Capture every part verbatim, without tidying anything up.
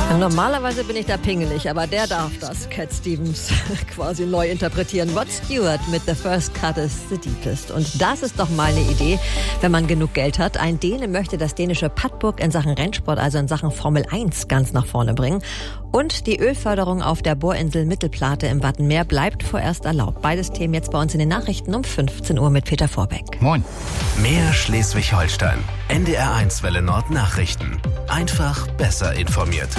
Normalerweise bin ich da pingelig, aber der darf das, Cat Stevens, quasi neu interpretieren. Rod Stewart mit The First Cut is the Deepest. Und das ist doch mal eine Idee, wenn man genug Geld hat. Ein Däne möchte das dänische Padborg in Sachen Rennsport, also in Sachen Formel eins, ganz nach vorne bringen. Und die Ölförderung auf der Bohrinsel Mittelplate im Wattenmeer bleibt vorerst erlaubt. Beides Themen jetzt bei uns in den Nachrichten um fünfzehn Uhr mit Peter Vorbeck. Moin. Mehr Schleswig-Holstein. N D R eins Welle Nord Nachrichten. Einfach besser informiert.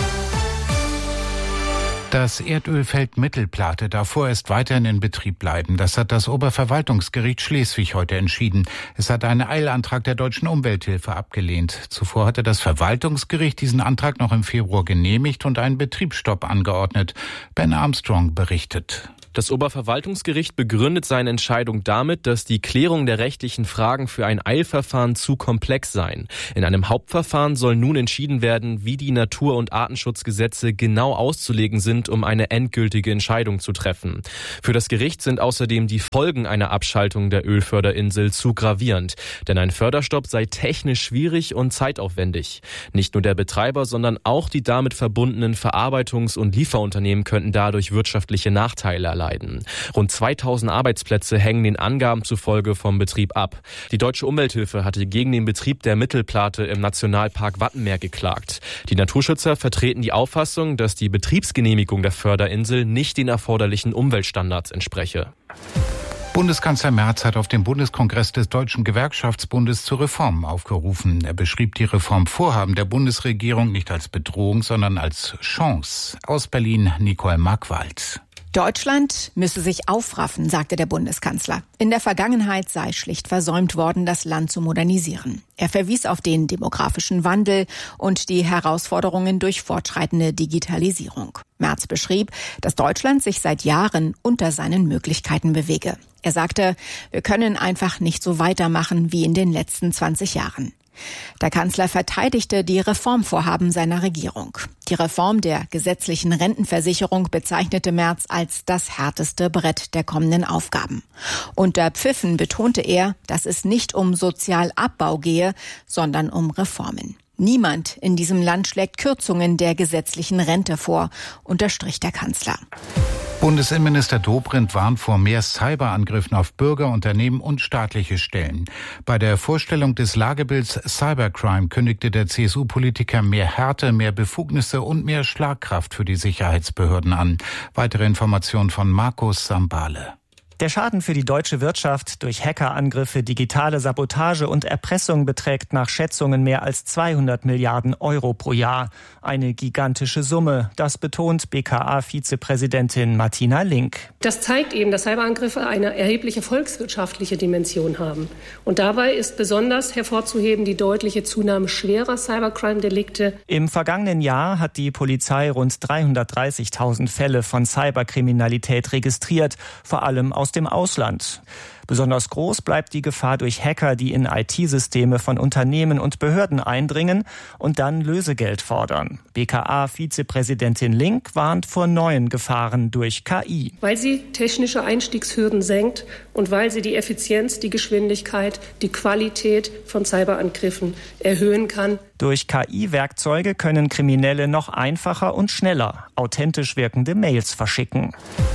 Das Erdölfeld Mittelplate darf vorerst weiterhin in Betrieb bleiben. Das hat das Oberverwaltungsgericht Schleswig heute entschieden. Es hat einen Eilantrag der Deutschen Umwelthilfe abgelehnt. Zuvor hatte das Verwaltungsgericht diesen Antrag noch im Februar genehmigt und einen Betriebsstopp angeordnet. Ben Armstrong berichtet. Das Oberverwaltungsgericht begründet seine Entscheidung damit, dass die Klärung der rechtlichen Fragen für ein Eilverfahren zu komplex seien. In einem Hauptverfahren soll nun entschieden werden, wie die Natur- und Artenschutzgesetze genau auszulegen sind, um eine endgültige Entscheidung zu treffen. Für das Gericht sind außerdem die Folgen einer Abschaltung der Ölförderinsel zu gravierend, denn ein Förderstopp sei technisch schwierig und zeitaufwendig. Nicht nur der Betreiber, sondern auch die damit verbundenen Verarbeitungs- und Lieferunternehmen könnten dadurch wirtschaftliche Nachteile erleiden. Rund zweitausend Arbeitsplätze hängen den Angaben zufolge vom Betrieb ab. Die Deutsche Umwelthilfe hatte gegen den Betrieb der Mittelplate im Nationalpark Wattenmeer geklagt. Die Naturschützer vertreten die Auffassung, dass die Betriebsgenehmigung der Förderinsel nicht den erforderlichen Umweltstandards entspreche. Bundeskanzler Merz hat auf dem Bundeskongress des Deutschen Gewerkschaftsbundes zu Reformen aufgerufen. Er beschrieb die Reformvorhaben der Bundesregierung nicht als Bedrohung, sondern als Chance. Aus Berlin Nicole Markwald. Deutschland müsse sich aufraffen, sagte der Bundeskanzler. In der Vergangenheit sei schlicht versäumt worden, das Land zu modernisieren. Er verwies auf den demografischen Wandel und die Herausforderungen durch fortschreitende Digitalisierung. Merz beschrieb, dass Deutschland sich seit Jahren unter seinen Möglichkeiten bewege. Er sagte, wir können einfach nicht so weitermachen wie in den letzten zwanzig Jahren. Der Kanzler verteidigte die Reformvorhaben seiner Regierung. Die Reform der gesetzlichen Rentenversicherung bezeichnete Merz als das härteste Brett der kommenden Aufgaben. Unter Pfiffen betonte er, dass es nicht um Sozialabbau gehe, sondern um Reformen. Niemand in diesem Land schlägt Kürzungen der gesetzlichen Rente vor, unterstrich der Kanzler. Bundesinnenminister Dobrindt warnt vor mehr Cyberangriffen auf Bürger, Unternehmen und staatliche Stellen. Bei der Vorstellung des Lagebilds Cybercrime kündigte der C S U-Politiker mehr Härte, mehr Befugnisse und mehr Schlagkraft für die Sicherheitsbehörden an. Weitere Informationen von Markus Sambale. Der Schaden für die deutsche Wirtschaft durch Hackerangriffe, digitale Sabotage und Erpressung beträgt nach Schätzungen mehr als zweihundert Milliarden Euro pro Jahr. Eine gigantische Summe, das betont B K A-Vizepräsidentin Martina Link. Das zeigt eben, dass Cyberangriffe eine erhebliche volkswirtschaftliche Dimension haben. Und dabei ist besonders hervorzuheben die deutliche Zunahme schwerer Cybercrime-Delikte. Im vergangenen Jahr hat die Polizei rund dreihundertdreißigtausend Fälle von Cyberkriminalität registriert, vor allem aus dem Ausland. Besonders groß bleibt die Gefahr durch Hacker, die in I T-Systeme von Unternehmen und Behörden eindringen und dann Lösegeld fordern. B K A-Vizepräsidentin Link warnt vor neuen Gefahren durch K I. Weil sie technische Einstiegshürden senkt und weil sie die Effizienz, die Geschwindigkeit, die Qualität von Cyberangriffen erhöhen kann. Durch K I-Werkzeuge können Kriminelle noch einfacher und schneller authentisch wirkende Mails verschicken.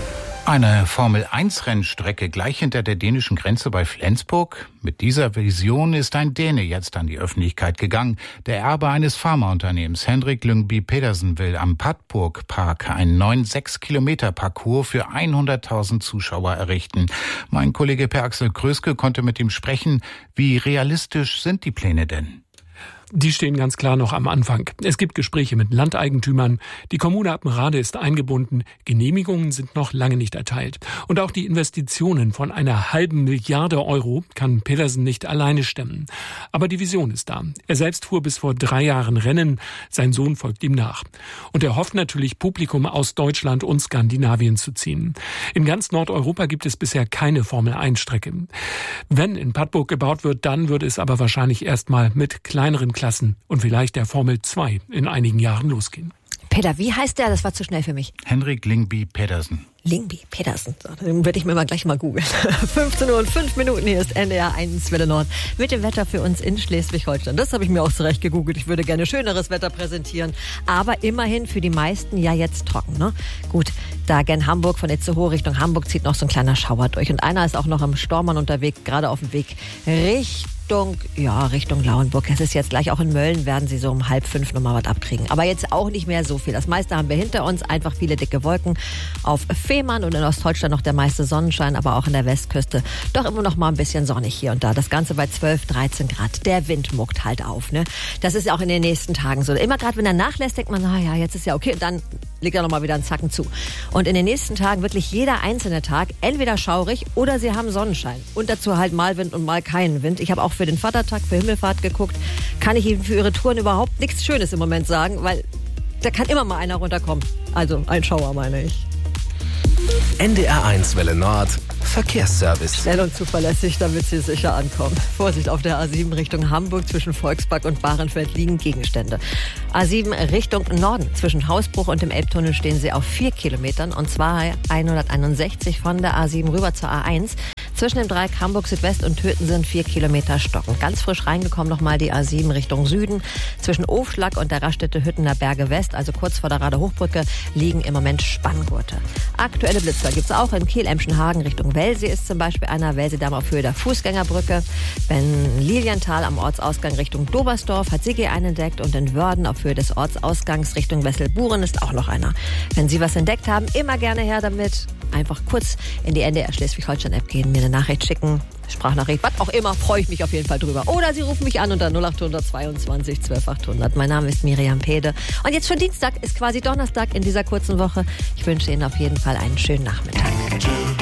Eine Formel eins Rennstrecke gleich hinter der dänischen Grenze bei Flensburg. Mit dieser Vision ist ein Däne jetzt an die Öffentlichkeit gegangen. Der Erbe eines Pharmaunternehmens, Henrik Lyngby Pedersen, will am Padborg Park einen neuen sechs Kilometer Parcours für hunderttausend Zuschauer errichten. Mein Kollege Per Axel Kröske konnte mit ihm sprechen. Wie realistisch sind die Pläne denn? Die stehen ganz klar noch am Anfang. Es gibt Gespräche mit Landeigentümern. Die Kommune Appenrade ist eingebunden. Genehmigungen sind noch lange nicht erteilt. Und auch die Investitionen von einer halben Milliarde Euro kann Pedersen nicht alleine stemmen. Aber die Vision ist da. Er selbst fuhr bis vor drei Jahren Rennen. Sein Sohn folgt ihm nach. Und er hofft natürlich, Publikum aus Deutschland und Skandinavien zu ziehen. In ganz Nordeuropa gibt es bisher keine Formel eins Strecke. Wenn in Padborg gebaut wird, dann wird es aber wahrscheinlich erstmal mit kleineren Klassen und vielleicht der Formel zwei in einigen Jahren losgehen. Peter, wie heißt der? Das war zu schnell für mich. Henrik Lyngby Pedersen. Lyngby Pedersen. So, dann werde ich mir mal gleich mal googeln. fünfzehn Uhr und fünf Minuten, hier ist N D R eins Welle Nord mit dem Wetter für uns in Schleswig-Holstein. Das habe ich mir auch zurecht gegoogelt. Ich würde gerne schöneres Wetter präsentieren. Aber immerhin für die meisten ja jetzt trocken. Ne? Gut, da gen Hamburg, von Itzehoe Richtung Hamburg zieht noch so ein kleiner Schauer durch. Und einer ist auch noch im Stormann unterwegs, gerade auf dem Weg Richtung Richtung, ja, Richtung Lauenburg. Es ist jetzt gleich auch in Mölln, werden sie so um halb fünf nochmal was abkriegen. Aber jetzt auch nicht mehr so viel. Das meiste haben wir hinter uns. Einfach viele dicke Wolken. Auf Fehmarn und in Ostholstein noch der meiste Sonnenschein, aber auch in der Westküste doch immer noch mal ein bisschen sonnig hier und da. Das Ganze bei zwölf, dreizehn Grad. Der Wind muckt halt auf, ne? Das ist ja auch in den nächsten Tagen so. Immer gerade, wenn er nachlässt, denkt man, na ja, jetzt ist ja okay. Und dann legt er nochmal wieder einen Zacken zu. Und in den nächsten Tagen wirklich jeder einzelne Tag entweder schaurig oder sie haben Sonnenschein. Und dazu halt mal Wind und mal keinen Wind. Ich habe auch für den Vatertag, für Himmelfahrt geguckt. Kann ich Ihnen für Ihre Touren überhaupt nichts Schönes im Moment sagen, weil da kann immer mal einer runterkommen. Also ein Schauer, meine ich. N D R eins Welle Nord Verkehrsservice. Schnell und zuverlässig, damit Sie sicher ankommen. Vorsicht, auf der A sieben Richtung Hamburg zwischen Volkspark und Bahrenfeld liegen Gegenstände. A sieben Richtung Norden zwischen Hausbruch und dem Elbtunnel stehen Sie auf vier Kilometern und zwar hunderteinundsechzig von der A sieben rüber zur A eins. Zwischen dem Dreieck Hamburg Südwest und Töten sind vier Kilometer Stocken. Ganz frisch reingekommen nochmal die A sieben Richtung Süden. Zwischen Ofschlag und der Raststätte Hüttener Berge West, also kurz vor der Rader Hochbrücke, liegen im Moment Spanngurte. Aktuelle Blitzer gibt's auch in Kiel-Emschenhagen Richtung Welsee ist zum Beispiel einer. Welsedamm auf Höhe der Fußgängerbrücke. Wenn Lilienthal am Ortsausgang Richtung Dobersdorf hat Sigi einen entdeckt und in Wörden auf Höhe des Ortsausgangs Richtung Wesselburen ist auch noch einer. Wenn Sie was entdeckt haben, immer gerne her damit. Einfach kurz in die N D R Schleswig-Holstein-App gehen, mir eine Nachricht schicken, Sprachnachricht, was auch immer, freue ich mich auf jeden Fall drüber. Oder Sie rufen mich an unter null acht hundert zweiundzwanzig zwölf achthundert. Mein Name ist Miriam Pede. Und jetzt schon Dienstag, ist quasi Donnerstag in dieser kurzen Woche. Ich wünsche Ihnen auf jeden Fall einen schönen Nachmittag.